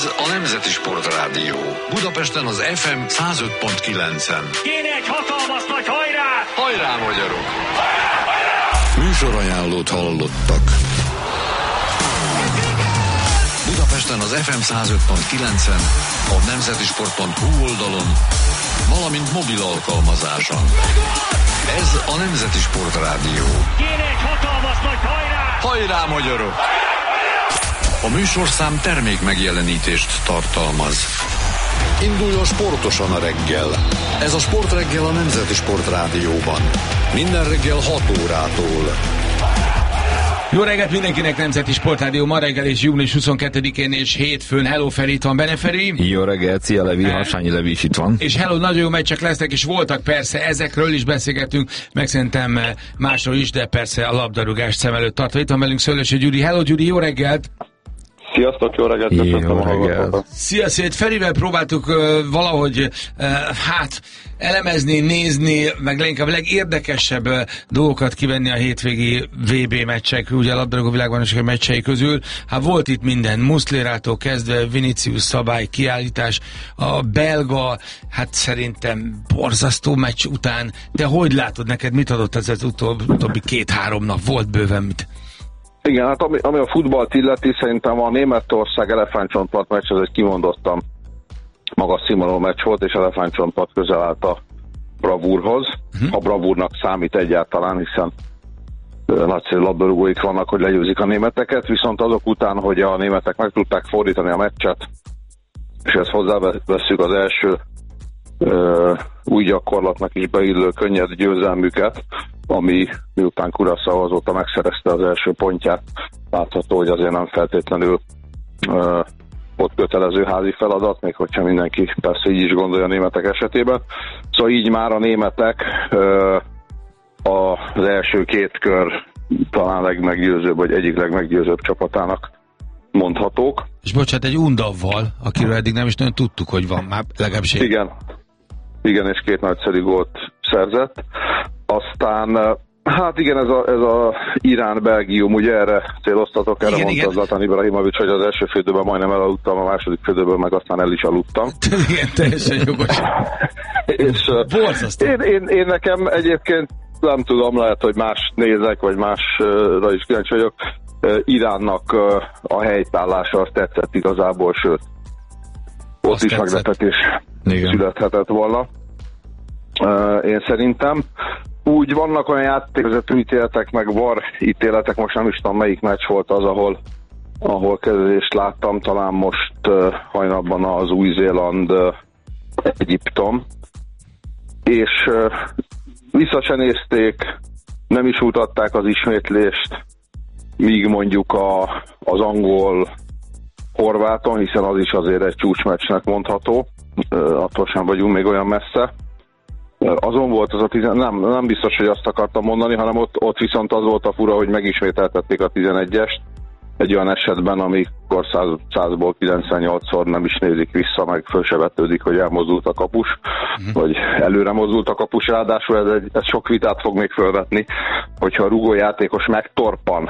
Ez a Nemzeti Sportrádió. Budapesten az FM 105.9-en. Kéne egy hatalmas nagy hajrá! Hajrá, magyarok! Műsorajánlót hallottak. Budapesten az FM 105.9-en, a nemzetisport.hu oldalon, valamint mobil alkalmazáson. Ez a Nemzeti Sportrádió. Kéne egy hatalmas nagy hajrá! Hajrá, magyarok! A műsorszám termék megjelenítést tartalmaz. Induljon sportosan a reggel. Ez a Sportreggel a Nemzeti Sportrádióban. Minden reggel 6 órától. Jó reggelt mindenkinek, Nemzeti Sportrádió, ma reggel és június 22-én és hétfőn. Hello, Feri, itt van benne, Feri. Jó reggelt, szia Levi, Harsányi Levi is itt van. És hello, nagyon jó meccsek lesznek, és voltak persze, ezekről is beszélgetünk, meg szerintem másról is, de persze a labdarúgást szem előtt tartva. Itt van velünk Szőlősi Gyuri. Hello, Gyuri, jó reggelt! Sziasztok, jó reggelt! Jó reggelt! Szia, Ferivel próbáltuk valahogy elemezni, nézni, meg leginkább legérdekesebb dolgokat kivenni a hétvégi VB meccsek, ugye a labdarúgó világbajnokság meccsei közül. Hát volt itt minden, Muszlérától kezdve, Vinicius szabály, kiállítás, a belga, hát szerintem borzasztó meccs után. De hogy látod, neked mit adott ez az utóbbi 2-3 nap? Volt bőven mit? Igen, hát ami a futballt illeti, szerintem a Németország elefántcsontpart meccs, ez egy kimondottan magas színvonalú meccs volt, és elefántcsontpart közel állt a bravúrhoz. A bravúrnak számít egyáltalán, hiszen nagyszerű labdarúgóik vannak, hogy legyőzik a németeket, viszont azok után, hogy a németek meg tudták fordítani a meccset, és ezt hozzáveszünk az első új gyakorlatnak is beillő könnyed győzelmüket, ami miután Curaçao azóta megszerezte az első pontját, látható, hogy azért nem feltétlenül ott kötelező házi feladat, még hogyha mindenki persze így is gondolja a németek esetében. Szóval így már a németek az első két kör talán legmeggyőzőbb, vagy egyik legmeggyőzőbb csapatának mondhatók. És bocsánat, egy Undavval, akiről eddig nem is nagyon tudtuk, hogy van már legalábbis. Igen, és 2 nagyszerű gólt szerzett. Aztán, hát igen, ez a Irán-Belgium, ugye erre céloztatok, erre mondta Zlatan Ibrahimović, hogy az első félidőben majdnem elaludtam, a második félidőben meg aztán el is aludtam. Igen, teljesen jogos. És én nekem egyébként nem tudom, lehet, hogy más nézek, vagy másra is kíváncsi vagyok. Iránnak a helytállása azt tetszett igazából, sőt, ott azt is meglepetés születhetett volna. Én szerintem. Úgy vannak olyan játékvezető ítéletek, meg VAR ítéletek, most nem is tudom melyik meccs volt az, ahol kezdést láttam, talán most hajnalban az Új-Zéland Egyiptom, és vissza se nézték, nem is mutatták az ismétlést, míg mondjuk az angol horváton, hiszen az is azért egy csúcsmeccsnek mondható, attól sem vagyunk még olyan messze. Azon volt az nem biztos, hogy azt akartam mondani, hanem ott viszont az volt a fura, hogy megismételtették a 11-est egy olyan esetben, amikor 100-ból 98-szor nem is nézik vissza, meg föl se vetődik, hogy elmozdult a kapus, vagy előre mozdult a kapus, ráadásul ez sok vitát fog még fölvetni, hogyha a rugójátékos megtorpan,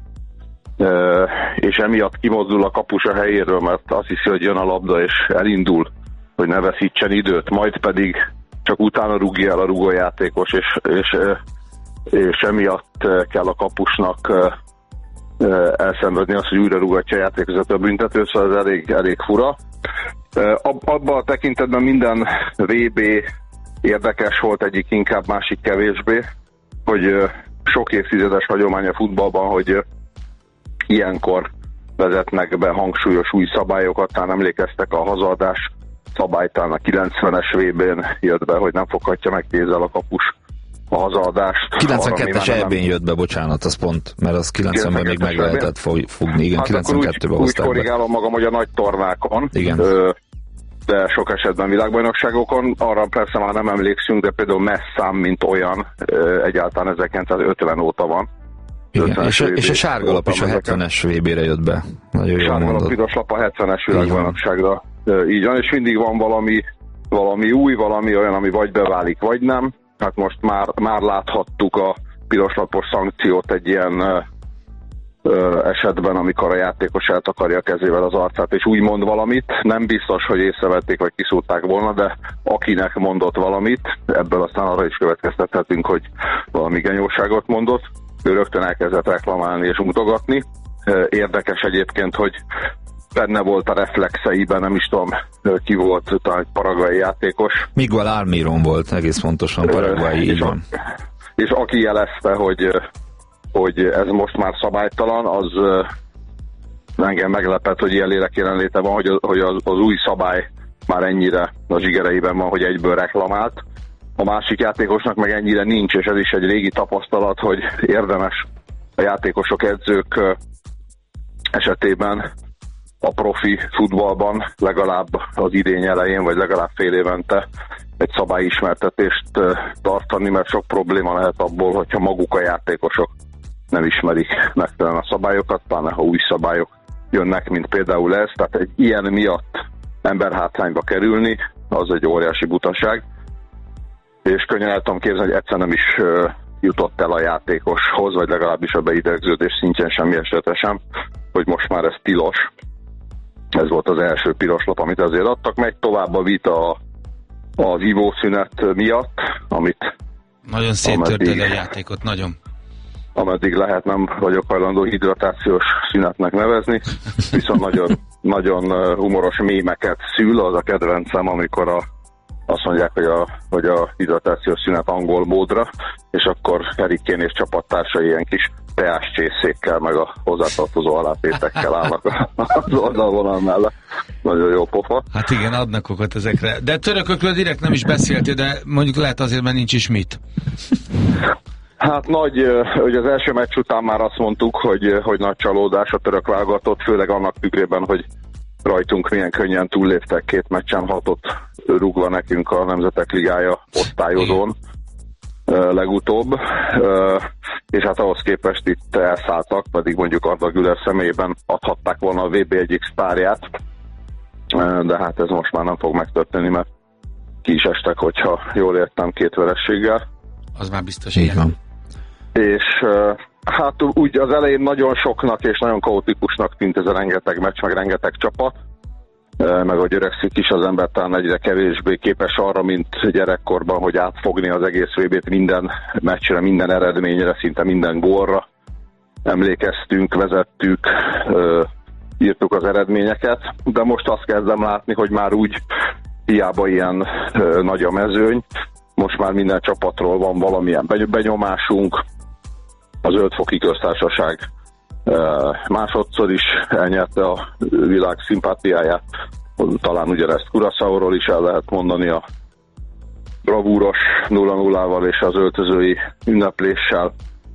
és emiatt kimozdul a kapus a helyéről, mert azt hiszi, hogy jön a labda, és elindul, hogy ne veszítsen időt, majd pedig csak utána rúgja el a rugójátékos, és emiatt kell a kapusnak elszenvedni azt, hogy újra rúgatja a játékvezető a büntetőt, szóval ez elég fura. Abban a tekintetben minden VB érdekes volt, egyik inkább, másik kevésbé, hogy sok évtizedes hagyomány a futballban, hogy ilyenkor vezetnek be hangsúlyos új szabályokat, talán emlékeztek a hazaadás szabálytán a 90-es VB-n jött be, hogy nem foghatja meg kézzel a kapus a hazaadást. 92-es EB-n jött be, bocsánat, az pont, mert az 90-ben még meg lehetett fogni. Igen, hát 92-ben hozták úgy korrigálom magam, hogy a nagy tornákon, igen. De sok esetben világbajnokságokon, arra persze már nem emlékszünk, de például messzám, mint olyan, egyáltalán 1950 óta van. Igen, és a sárgalap is a 70-es VB-re jött be. Nagyon jól mondod. Sárgalap, piros lap a 70-es világbajnokságra. Így van, és mindig van valami új, valami olyan, ami vagy beválik, vagy nem. Hát most már láthattuk a piroslapos szankciót egy ilyen esetben, amikor a játékos eltakarja a kezével az arcát, és úgy mond valamit, nem biztos, hogy észrevették, vagy kiszúrták volna, de akinek mondott valamit, ebből aztán arra is következtethetünk, hogy valami genyóságot mondott, ő rögtön elkezdett reklamálni és mutogatni. Érdekes egyébként, hogy benne volt a reflexeiben, nem is tudom, ki volt, talán egy paraguayi játékos. Miguel Almiron volt, egész pontosan paraguayi, így van. És aki jelezte, hogy ez most már szabálytalan, az engem meglepett, hogy ilyen lélek jelenléte van, hogy az új szabály már ennyire a zsigereiben van, hogy egyből reklamált. A másik játékosnak meg ennyire nincs, és ez is egy régi tapasztalat, hogy érdemes a játékosok, edzők esetében a profi futballban legalább az idény elején, vagy legalább fél évente egy szabályismertetést tartani, mert sok probléma lehet abból, hogyha maguk a játékosok nem ismerik megfelelően a szabályokat, pláne ha új szabályok jönnek, mint például ez. Tehát egy ilyen miatt emberhátrányba kerülni, az egy óriási butaság. És könnyen el tudom képzelni, hogy egyszer nem is jutott el a játékoshoz, vagy legalábbis a beidegződés szintjén semmi esetre sem, hogy most már ez tilos. Ez volt az első piros lap, amit azért adtak. Megy tovább a vita az ivószünet miatt, amit... Nagyon széttörtél a játékot, nagyon. Ameddig lehet, nem vagyok hajlandó hidratációs szünetnek nevezni, viszont nagyon, nagyon humoros mémeket szül, az a kedvencem, amikor azt mondják, hogy a hidratációs szünet angol módra, és akkor Harry Kane és csapattársai ilyen kis teás csészékkel, meg a hozzátartozó alátétekkel állnak az oldalvonal mellett. Nagyon jó pofa. Hát igen, adnak okot ezekre. De törökökről direkt nem is beszéltél, de mondjuk lehet azért, mert nincs is mit. Hát hogy az első meccs után már azt mondtuk, hogy nagy csalódás a török válogatott, főleg annak tükrében, hogy rajtunk milyen könnyen túlléptek 2 meccsen, 6-ot rúgva nekünk a Nemzetek Ligája osztályozón legutóbb, és hát ahhoz képest itt elszálltak, pedig mondjuk Arda Güler személyében adhatták volna a VB egyik sztárját, de hát ez most már nem fog megtörténni, mert ki is estek, hogyha jól értem, 2 verességgel. Az már biztos, így van. És hát úgy az elején nagyon soknak és nagyon kaotikusnak tűnt ez a rengeteg meccs, meg rengeteg csapat, meg hogy öregszik is az ember, talán egyre kevésbé képes arra, mint gyerekkorban, hogy átfogni az egész VB-t minden meccsre, minden eredményre, szinte minden gólra. Emlékeztünk, vezettük, írtuk az eredményeket, de most azt kezdem látni, hogy már úgy hiába ilyen nagy a mezőny, most már minden csapatról van valamilyen benyomásunk. A Zöld-foki Köztársaság másodszor is elnyerte a világ szimpátiáját. Talán ugyanezt Curaçaóról is el lehet mondani, a bravúros 0-0-val és az öltözői ünnepléssel,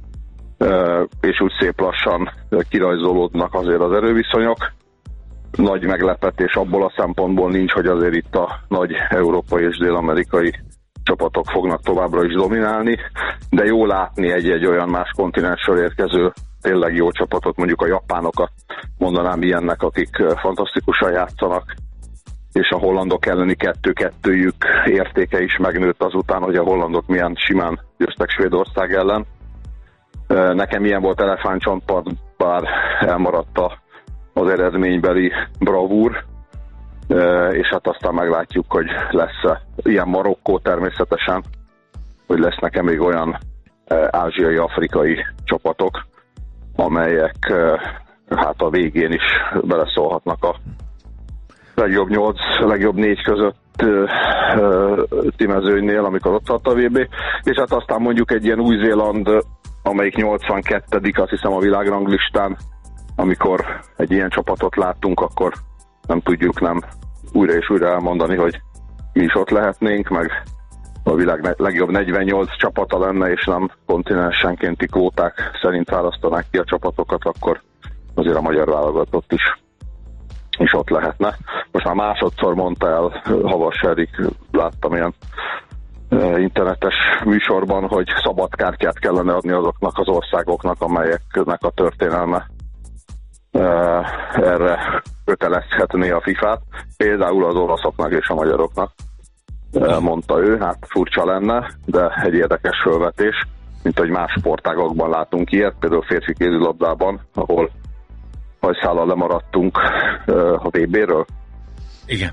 és úgy szép lassan kirajzolódnak azért az erőviszonyok. Nagy meglepetés abból a szempontból nincs, hogy azért itt a nagy európai és dél-amerikai csapatok fognak továbbra is dominálni, de jó látni egy olyan más kontinensről érkező tényleg jó csapatot, mondjuk a japánokat mondanám ilyennek, akik fantasztikusan játszanak, és a hollandok elleni 2-2-jük értéke is megnőtt azután, hogy a hollandok milyen simán győztek Svédország ellen. Nekem ilyen volt elefántcsontpart, bár elmaradt az eredménybeli bravúr, és hát aztán meglátjuk, hogy lesz ilyen Marokkó természetesen, hogy lesznek még olyan ázsiai, afrikai csapatok, amelyek hát a végén is beleszólhatnak a legjobb 8, legjobb 4 között mezőnynél, amikor ott tart a VB, és hát aztán mondjuk egy ilyen Új-Zéland, amelyik 82. azt hiszem a világranglistán, amikor egy ilyen csapatot láttunk, akkor nem tudjuk nem újra és újra elmondani, hogy mi is ott lehetnénk, meg a világ legjobb 48 csapata lenne, és nem kontinensenkénti kvóták szerint választanák ki a csapatokat, akkor azért a magyar válogatott is ott lehetne. Most már másodszor mondta el Havas Erik, láttam ilyen internetes műsorban, hogy szabad kártyát kellene adni azoknak az országoknak, amelyeknek a történelme erre kötelezhetné a FIFA-t, például az oroszoknak és a magyaroknak, mondta ő, hát furcsa lenne, de egy érdekes felvetés. mint hogy más sportágakban látunk ilyet, például férfi kézilabdában, ahol hajszállal lemaradtunk a VB-ről. Igen.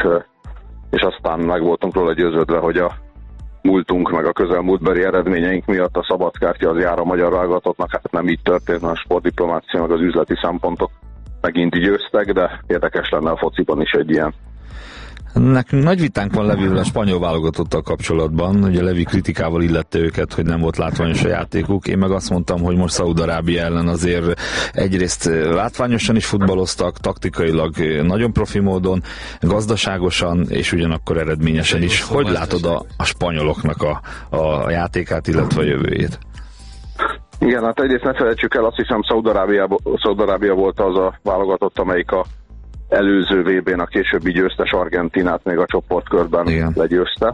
És aztán meg voltunk róla győződve, hogy a múltunk, meg a közelmúltbeli eredményeink miatt a szabadkártya az jár a magyar válogatottnak. Hát nem így történt, a sportdiplomácia, meg az üzleti szempontok megint győztek, de érdekes lenne a fociban is egy ilyen. Nekünk nagy vitánk van Levivel a spanyol válogatottal kapcsolatban. Ugye Levi kritikával illette őket, hogy nem volt látványos a játékuk. Én meg azt mondtam, hogy most Szaúd-Arábia ellen azért egyrészt látványosan is futballoztak, taktikailag nagyon profi módon, gazdaságosan, és ugyanakkor eredményesen is. Hogy látod a spanyoloknak a játékát, illetve a jövőjét? Igen, hát egyrészt ne felejtsük el, azt hiszem Szaúd-Arábia volt az a válogatott, amelyik a előző VB-n a későbbi győztes Argentinát még a csoportkörben legyőzte.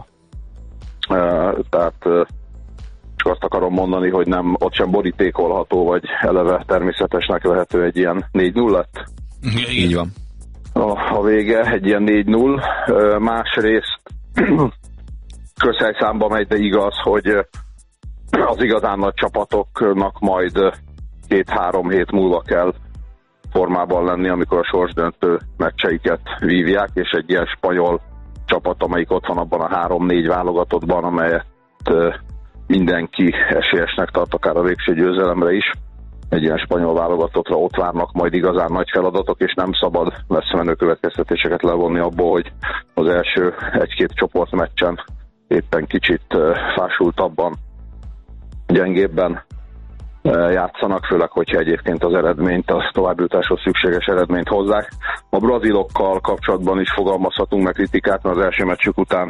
Tehát csak azt akarom mondani, hogy nem ott sem borítékolható, vagy eleve természetesnek vehető egy ilyen 4-0 lett. Így van. A vége egy ilyen 4-0. Másrészt közhelyszámba megy, de igaz, hogy az igazán nagy csapatoknak majd 2-3 hét múlva kell formában lenni, amikor a sorsdöntő meccseiket vívják, és egy ilyen spanyol csapat, amelyik ott van abban a 3-4 válogatottban, amelyet mindenki esélyesnek tart, akár a végső győzelemre is. Egy ilyen spanyol válogatottra ott várnak majd igazán nagy feladatok, és nem szabad messzemenő következtetéseket levonni abból, hogy az első 1-2 csoportmeccsen éppen kicsit fásultabban, gyengébben játszanak, főleg, hogyha egyébként az eredményt, a továbbjutáshoz szükséges eredményt hozzák. A brazilokkal kapcsolatban is fogalmazhatunk meg kritikát, mert az első meccsük után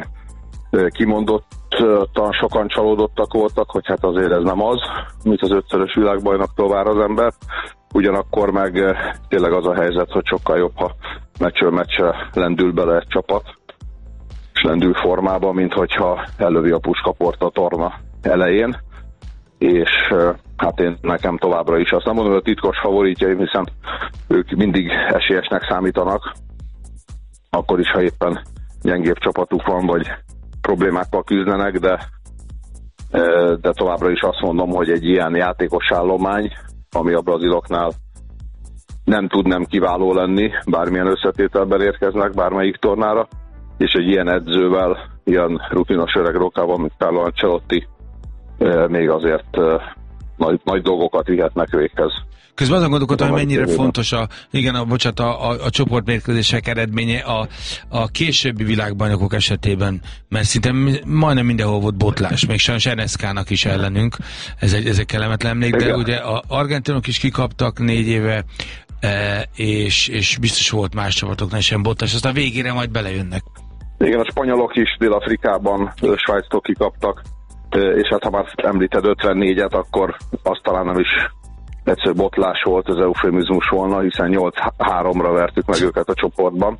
kimondottan sokan csalódottak voltak, hogy hát azért ez nem az, mint az 5-szörös világbajnoktól vár az ember. Ugyanakkor meg tényleg az a helyzet, hogy sokkal jobb, ha meccsről meccsre lendül bele egy csapat, és lendül formába, mint hogyha elővi a puskaport a torna elején. És hát én nekem továbbra is azt nem mondom, hogy a titkos favoritjaim, hiszen ők mindig esélyesnek számítanak, akkor is, ha éppen gyengébb csapatuk van, vagy problémákkal küzdenek, de továbbra is azt mondom, hogy egy ilyen játékos állomány, ami a braziloknál nem tud nem kiváló lenni, bármilyen összetételben érkeznek bármelyik tornára, és egy ilyen edzővel, ilyen rutinos öreg rókával, mint Carlo Ancelotti, még azért nagy dolgokat vihetnek véghez. Közben azon gondolkodtam, hogy mennyire fontos a csoportmérkőzések eredménye a későbbi világbajnokok esetében, mert szinte majdnem mindenhol volt botlás, még sajnos NSK-nak is ellenünk, ez egy kellemetlen emlék, de ugye a argentinok is kikaptak 4 éve, és biztos volt más csapatoknál sem botlás, aztán végére majd belejönnek. Igen, a spanyolok is Dél-Afrikában Svájctól kikaptak, és hát ha már említed 54-et, akkor azt talán nem is egyszer botlás volt, az eufemizmus volna, hiszen 8-3-ra vertük meg őket a csoportban.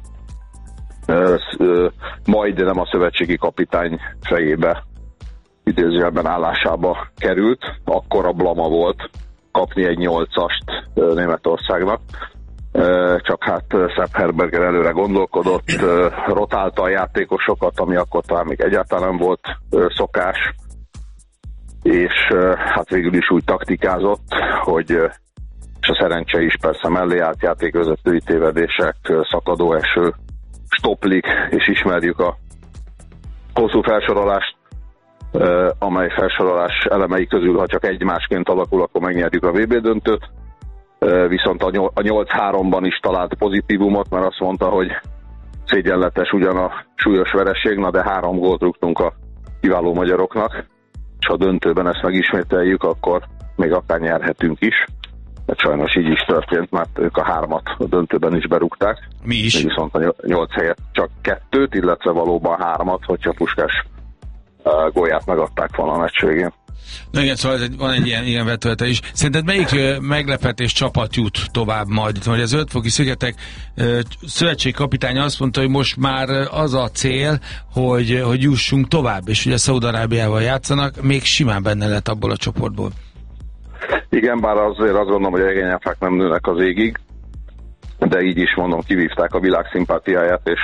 Majdnem a szövetségi kapitány fejébe, idézőjelben állásába került. Akkor a blama volt kapni egy 8-ast Németországnak. Csak hát Sepp Herberger előre gondolkodott, rotálta a játékosokat, ami akkor talán még egyáltalán nem volt szokás, és hát végül is úgy taktikázott, hogy és a szerencse is persze mellé állt, játékvezetői tévedések, szakadó eső, stoplik, és ismerjük a hosszú felsorolást, amely felsorolás elemei közül, ha csak egymásként alakul, akkor megnyerjük a VB döntőt. Viszont a 8-3-ban is talált pozitívumot, mert azt mondta, hogy szégyenletes ugyan a súlyos vereség, de 3 gólt rúgtunk a kiváló magyaroknak, és ha a döntőben ezt megismételjük, akkor még akár nyerhetünk is. De sajnos így is történt, mert ők a 3-at a döntőben is berúgták. Mi is? Viszont a 8 helyett csak 2-t, illetve valóban 3-at, hogyha Puskás gólját megadták volna a meccs végén. Na igen, szóval van egy ilyen vetülete is. Szerinted melyik meglepetés csapat jut tovább majd? Hogy az Ötfoki Szigetek szövetségkapitány azt mondta, hogy most már az a cél, hogy jussunk tovább, és ugye Szaúd-Arábiával játszanak, még simán benne lett abból a csoportból. Igen, bár azért azt gondolom, hogy a regényáfák nem nőnek az égig, de így is mondom, kivívták a világ szimpátiáját, és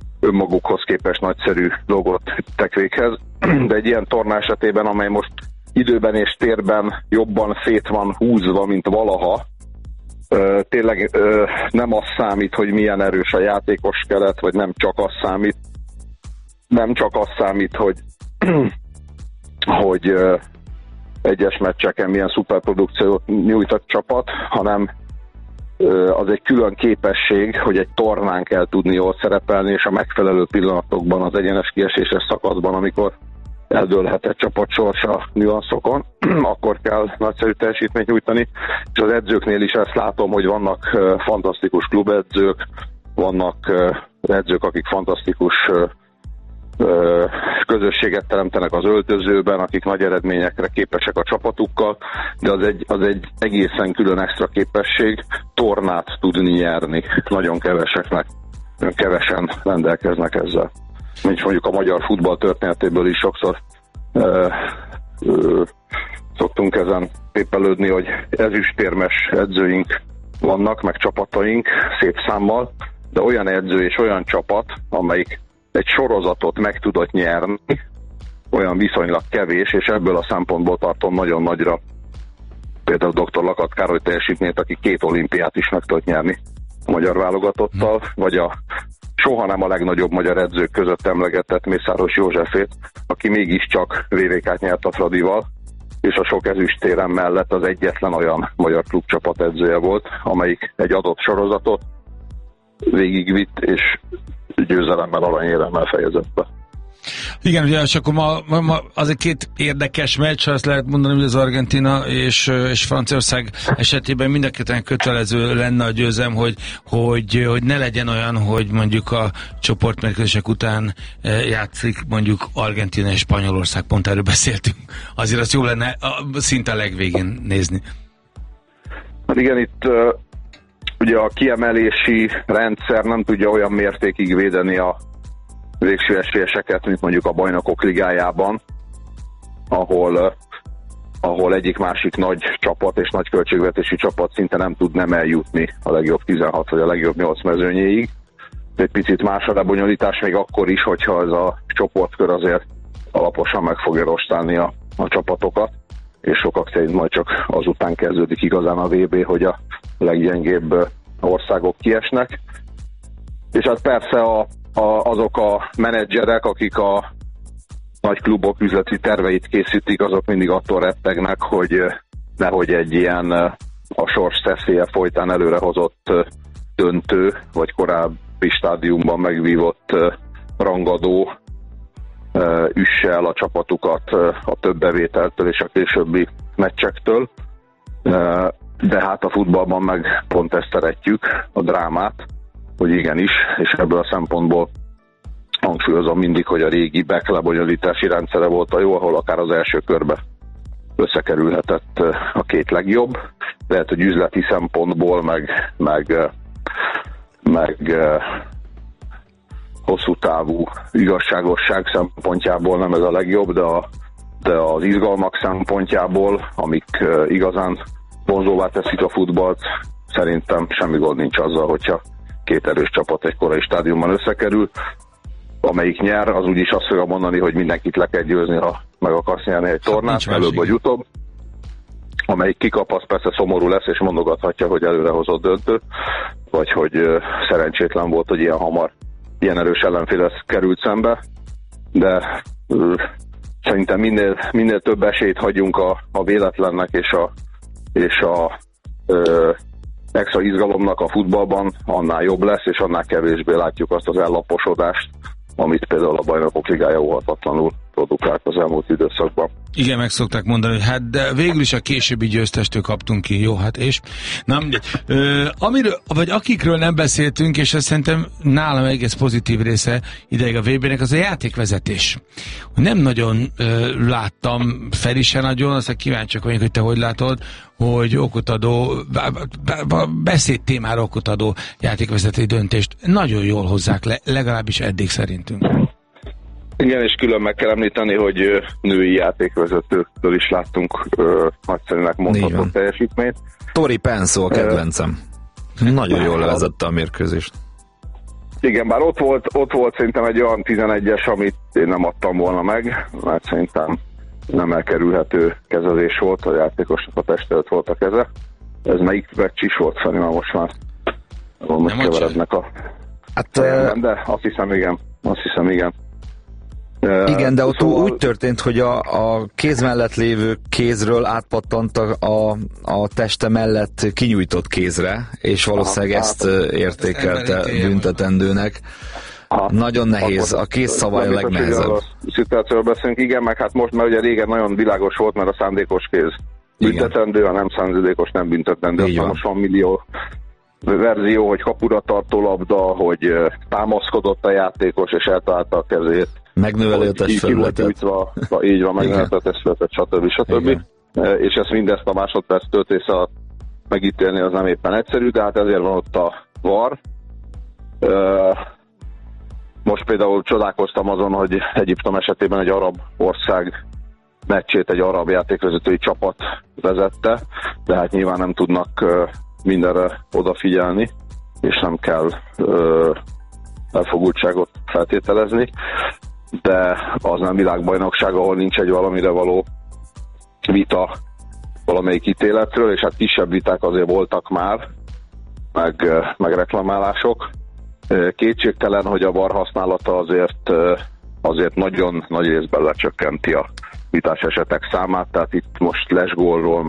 önmagukhoz képest nagyszerű dolgot tettek véghez. De egy ilyen torna esetében, amely most időben és térben jobban szét van húzva, mint valaha. Tényleg nem az számít, hogy milyen erős a játékos keret, vagy nem csak az számít, hogy egyes meccseken milyen szuperprodukciót nyújt a csapat, hanem az egy külön képesség, hogy egy tornán kell tudni jól szerepelni, és a megfelelő pillanatokban, az egyenes kieséses szakaszban, amikor eldőlhet egy csapat sorsa nüanszokon, akkor kell nagyszerű teljesítményt nyújtani, és az edzőknél is ezt látom, hogy vannak fantasztikus klubedzők, vannak edzők, akik fantasztikus közösséget teremtenek az öltözőben, akik nagy eredményekre képesek a csapatukkal, de az egy egészen külön extra képesség, tornát tudni nyerni. Nagyon kevesen rendelkeznek ezzel. Mint mondjuk a magyar futball történetéből is sokszor szoktunk ezen tépelődni, hogy ezüstérmes edzőink vannak, meg csapataink szép számmal, de olyan edző és olyan csapat, amelyik egy sorozatot meg tudott nyerni, olyan viszonylag kevés, és ebből a szempontból tartom nagyon nagyra például dr. Lakat Károly teljesítményt, aki 2 olimpiát is meg tudott nyerni a magyar válogatottal, vagy a soha nem a legnagyobb magyar edzők között emlegetett Mészáros Józsefét, aki mégiscsak VVK-t nyert a Fradival, és a sok ezüstérem mellett az egyetlen olyan magyar klubcsapat edzője volt, amelyik egy adott sorozatot végigvitt, és győzelemmel, aranyéremmel fejezett be. Igen, ugye, és akkor ma azért 2 érdekes meccs, azt lehet mondani, hogy az Argentína és Franciaország esetében mind a ketten kötelező lenne a győzelem, hogy ne legyen olyan, hogy mondjuk a csoportmérkőzések után játszik mondjuk Argentína és Spanyolország, pont erről beszéltünk. Azért az jó lenne szinte a legvégén nézni. Hát igen, itt ugye a kiemelési rendszer nem tudja olyan mértékig védeni a végső esélyeseket, mint mondjuk a Bajnokok Ligájában, ahol egyik-másik nagy csapat és nagy költségvetési csapat szinte nem tud nem eljutni a legjobb 16 vagy a legjobb 8 mezőnyéig. Egy picit más a lebonyolítás, még akkor is, hogyha ez a csoportkör azért alaposan meg fogja rostálni a csapatokat, és sokak szerint majd csak azután kezdődik igazán a VB, hogy a leggyengébb országok kiesnek. És hát persze azok a menedzserek, akik a nagy klubok üzleti terveit készítik, azok mindig attól rettegnek, hogy nehogy egy ilyen a sors szeszélye folytán előrehozott döntő, vagy korábbi stádiumban megvívott rangadó üsse el a csapatukat a több bevételtől és a későbbi meccsektől. De hát a futballban meg pont ezt szeretjük, a drámát, hogy igenis, és ebből a szempontból hangsúlyozom mindig, hogy a régi back lebonyolítási rendszere volt a jó, ahol akár az első körbe összekerülhetett a 2 legjobb. Lehet, hogy üzleti szempontból, meg hosszú távú igazságosság szempontjából nem ez a legjobb, de az izgalmak szempontjából, amik igazán vonzóvá teszik a futballt, szerintem semmi gond nincs azzal, hogyha 2 erős csapat egy korai stádiumban összekerül. Amelyik nyer, az úgyis azt fogja mondani, hogy mindenkit le kell győzni, ha meg akarsz nyerni egy tornát, előbb vagy utóbb. Amelyik kikap, az persze szomorú lesz, és mondogathatja, hogy előrehozott döntő, vagy hogy szerencsétlen volt, hogy ilyen hamar, ilyen erős ellenfélhez került szembe. De szerintem minél több esélyt hagyjunk a véletlennek és a extra izgalomnak a futballban, annál jobb lesz, és annál kevésbé látjuk azt az ellaposodást, amit például a Bajnokok Ligája óhatatlanul produkált az elmúlt időszakban. Igen, meg szokták mondani, hogy hát de végül is a későbbi győztestől kaptunk ki, jó, hát és nem, amiről, vagy akikről nem beszéltünk, és azt szerintem nálam egész pozitív része ideig a VB-nek, az a játékvezetés. Nem nagyon láttam, Feri se nagyon, aztán kíváncsiak vagyok, hogy te hogy látod, hogy okotadó, beszédtémára okotadó játékvezetői döntést nagyon jól hozzák le, legalábbis eddig szerintünk. Igen, és külön meg kell említeni, hogy női játékvezetőktől is láttunk nagyszerűnek mondható teljesítményt. Tori Penso a kedvencem. Nagyon jól vezette a mérkőzést. Igen, bár ott volt szerintem egy olyan 11-es, amit én nem adtam volna meg, mert szerintem nem elkerülhető kezelés volt, a játékosnak a teste előtt volt a keze. Ez melyik meccs is volt, Fani, most már most keverednek a... de azt hiszem igen. Igen, de ott szóval... úgy történt, hogy a kéz mellett lévő kézről átpattant a teste mellett kinyújtott kézre, és valószínűleg ezt értékelte büntetendőnek. Nagyon nehéz, a kézszabály a legnehezebb. A szituációról beszélünk, igen, meg hát most, mert ugye régen nagyon világos volt, mert a szándékos kéz büntetendő, a nem szándékos nem büntetendő. Aztán most van millió verzió, hogy kapura tartó labda, hogy támaszkodott a játékos, és eltalálta a kezét. Megnöveli a testfelületet. Így van, megnöveli a testfelületet, stb. És ezt mindezt a másodperc töltés alatt megítélni az nem éppen egyszerű, de hát ezért van ott a VAR. Most például csodálkoztam azon, hogy Egyiptom esetében egy arab ország meccsét egy arab játékvezetői csapat vezette, de hát nyilván nem tudnak mindenre odafigyelni, és nem kell elfogultságot feltételezni, de az nem világbajnokság, ahol nincs egy valamire való vita valamelyik ítéletről, és hát kisebb viták azért voltak már, meg reklamálások. Kétségtelen, hogy a VAR használata azért nagyon nagy részben lecsökkenti a vitás esetek számát, tehát itt most lesgólról,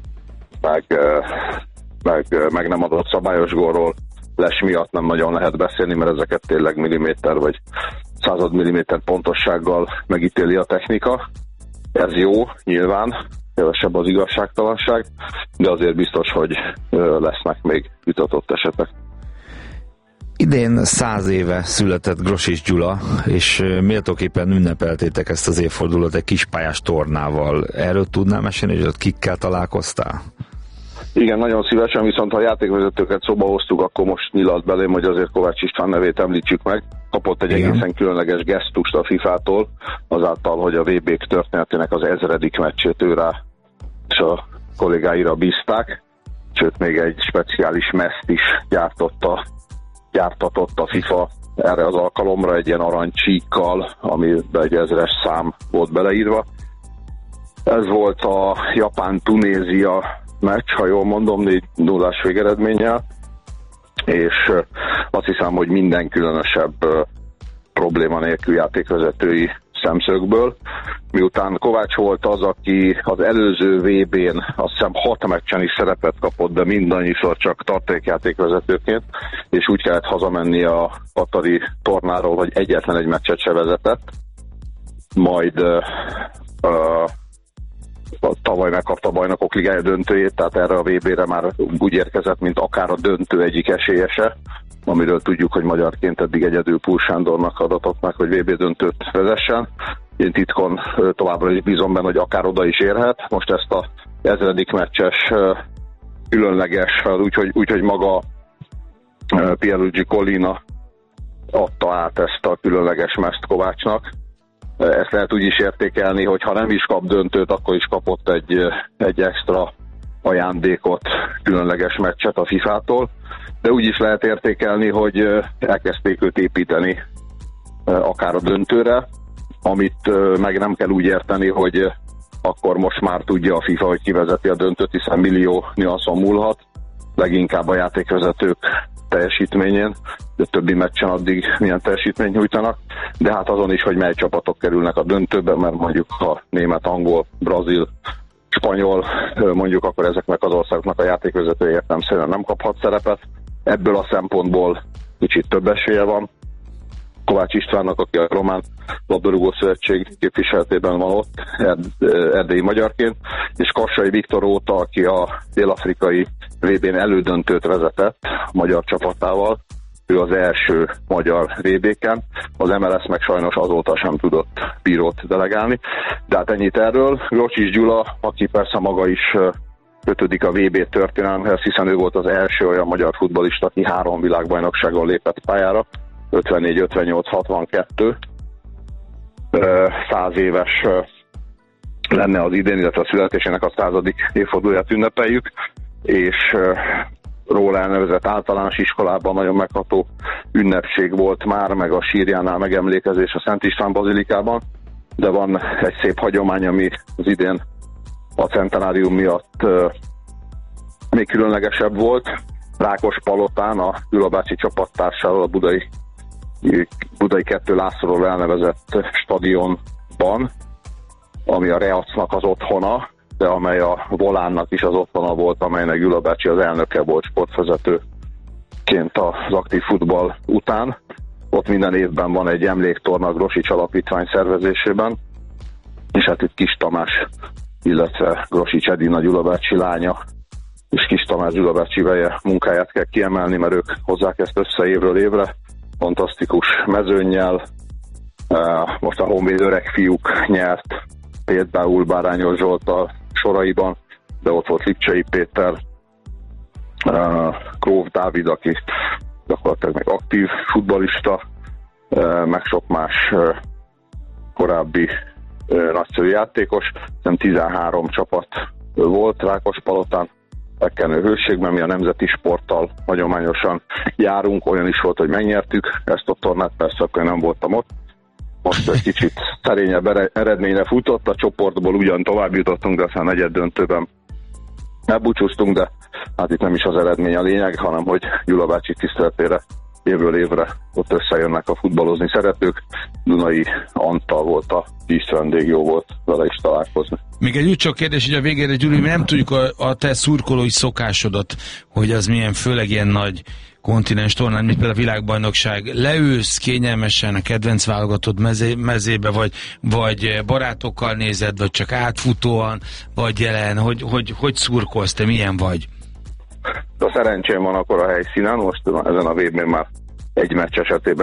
meg nem adott szabályos gólról les miatt nem nagyon lehet beszélni, mert ezeket tényleg milliméter vagy század milliméter pontossággal megítéli a technika. Ez jó, nyilván, kevesebb az igazságtalanság, de azért biztos, hogy lesznek még vitatott esetek. Idén 100 éve született Grosics Gyula, és méltóképpen ünnepeltétek ezt az évfordulót egy kispályás tornával. Erről tudnál mesélni, hogy ott kikkel találkoztál? Igen, nagyon szívesen, viszont ha a játékvezetőket szóba hoztuk, akkor most nyilat belém, hogy azért Kovács István nevét említsük meg. Kapott egy egészen különleges gesztust a FIFA-tól, azáltal, hogy a VB-k történetének az 1000. meccsét őrá és a kollégáira bízták, sőt még egy speciális meszt is gyártatott a FIFA erre az alkalomra egy ilyen aranycsíkkal, amiben egy 1000-es szám volt beleírva. Ez volt a Japán-Tunézia meccs, ha jól mondom, 4-0-ás végeredménnyel, és azt hiszem, hogy minden különösebb probléma nélkül játékvezetői szemszögből. Miután Kovács volt az, aki az előző VB-n azt hiszem 6 meccsen is szerepet kapott, de mindannyiszor csak tartalékjátékvezetőként, és úgy kellett hazamenni a katari tornáról, hogy egyetlen egy meccset se vezetett. Majd tavaly megkapta a Bajnokok Ligája döntőjét, tehát erre a VB-re már úgy érkezett, mint akár a döntő egyik esélyese, amiről tudjuk, hogy magyarként eddig egyedül Púl Sándornak adatott meg, hogy VB döntőt vezessen. Én titkon továbbra is bízom benne, hogy akár oda is érhet. Most ezt a 1000. meccses különleges, úgyhogy maga Pierluigi Collina adta át ezt a különleges meszt Kovácsnak. Ezt lehet úgy is értékelni, hogy ha nem is kap döntőt, akkor is kapott egy extra ajándékot, különleges meccset a FIFA-tól, de úgy is lehet értékelni, hogy elkezdték őt építeni akár a döntőre, amit meg nem kell úgy érteni, hogy akkor most már tudja a FIFA, hogy kivezeti a döntőt, hiszen millió nüanszon múlhat, leginkább a játékvezetők teljesítményén, de többi meccsen addig milyen teljesítményt nyújtanak, de hát azon is, hogy mely csapatok kerülnek a döntőbe, mert mondjuk ha német, angol, brazil, spanyol, mondjuk akkor ezeknek az országoknak a játékvezetője értelemszerűen nem kaphat szerepet. Ebből a szempontból kicsit több esélye van Kovács Istvánnak, aki a Román Labdarúgó Szövetség képviseletében van ott, erdélyi magyarként, és Kassai Viktor óta, aki a dél-afrikai VB-n elődöntőt vezetett a magyar csapatával, ő az első magyar VB-ken, az MLS meg sajnos azóta sem tudott bírót delegálni. De hát ennyit erről. Grosics Gyula, aki persze maga is kötődik a VB történelmhez, hiszen ő volt az első olyan magyar futballista, aki 3 világbajnokságon lépett pályára, 54, 58, 62. 100 éves lenne az idén, illetve a születésének a 100. évfordulóját ünnepeljük, és róla elnevezett általános iskolában nagyon megható ünnepség volt már, meg a sírjánál megemlékezés a Szent István bazilikában, de van egy szép hagyomány, ami az idén a centenárium miatt még különlegesebb volt. Rákospalotán a Gyula bácsi csapattársával a Budai 2 Lászlóról elnevezett stadionban, ami a Reacnak az otthona, de amely a Volánnak is az otthona volt, amelynek Gyula bácsi az elnöke volt sportvezetőként az aktív futball után. Ott minden évben van egy emléktorna a Grosics Alapítvány szervezésében, és hát itt Kis Tamás, illetve Grosics Edina Gyula bácsi lánya, és Kis Tamás Gyula bácsi veje munkáját kell kiemelni, mert ők hozzák ezt össze évről évre. Fantasztikus mezőnnyel, most a Honvéd öreg fiúk nyert, például Bárányos Zsolttal soraiban, de ott volt Lipcsei Péter, Gróf Dávid, aki gyakorlatilag meg aktív futballista, meg sok más korábbi nagyszerű játékos. 13 csapat volt Rákospalotán, Ekkenő hőségben, mi a nemzeti sporttal hagyományosan járunk, olyan is volt, hogy megnyertük ezt a tornát, persze akkor nem voltam ott. Most egy kicsit szerényebb eredményre futott, a csoportból ugyan tovább jutottunk, de aztán negyed döntőben elbúcsúztunk, de hát itt nem is az eredmény a lényeg, hanem hogy Gyula bácsi tiszteletére évről évre ott összejönnek a futballozni szeretők. Dunai Antal volt a díszvendég, jó volt vele is találkozni. Még egy úgy csak kérdés, hogy a végére, Gyuri, mi nem tudjuk a te szurkolói szokásodat, hogy az milyen, főleg ilyen nagy kontinens tornán, mint például a világbajnokság. Leülsz kényelmesen a kedvenc válogatott mezébe, vagy barátokkal nézed, vagy csak átfutóan, vagy jelen, hogy szurkolsz, te milyen vagy? A szerencsém van akkor a helyszínen, most ezen a VB-n már egy meccs esetében